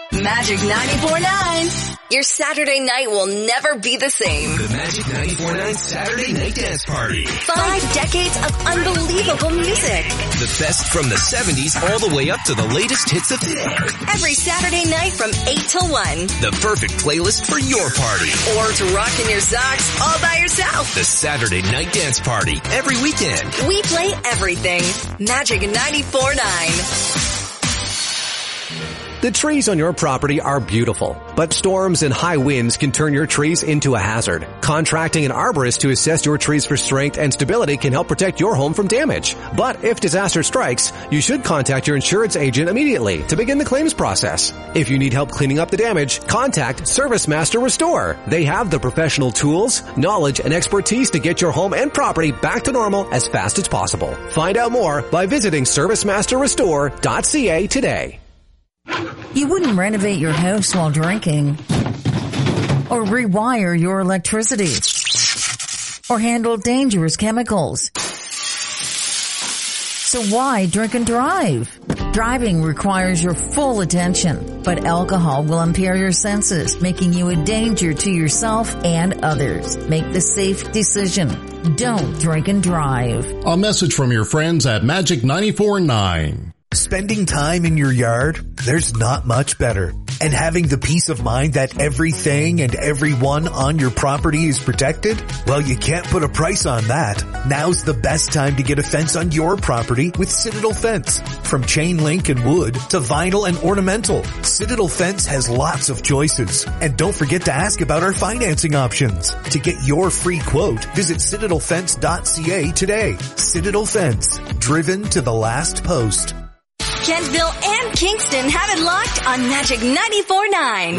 Magic 94.9. Your Saturday night will never be the same. The Magic 94.9 Saturday Night Dance Party. 5 decades of unbelievable music. The best from the 70s all the way up to the latest hits of today. Every Saturday night from 8 till 1. The perfect playlist for your party. Or to rock in your socks all by yourself. The Saturday Night Dance Party. Every weekend. We play everything. Magic 94.9. The trees on your property are beautiful, but storms and high winds can turn your trees into a hazard. Contracting an arborist to assess your trees for strength and stability can help protect your home from damage. But if disaster strikes, you should contact your insurance agent immediately to begin the claims process. If you need help cleaning up the damage, contact ServiceMaster Restore. They have the professional tools, knowledge, and expertise to get your home and property back to normal as fast as possible. Find out more by visiting ServiceMasterRestore.ca today. You wouldn't renovate your house while drinking, or rewire your electricity, or handle dangerous chemicals. So why drink and drive? Driving requires your full attention, but alcohol will impair your senses, making you a danger to yourself and others. Make the safe decision. Don't drink and drive. A message from your friends at Magic 94.9. Spending time in your yard, there's not much better. And having the peace of mind that everything and everyone on your property is protected? Well, you can't put a price on that. Now's the best time to get a fence on your property with Citadel Fence. From chain link and wood to vinyl and ornamental, Citadel Fence has lots of choices. And don't forget to ask about our financing options. To get your free quote, visit citadelfence.ca today. Citadel Fence, driven to the last post. Kentville and Kingston have it locked on Magic 94.9.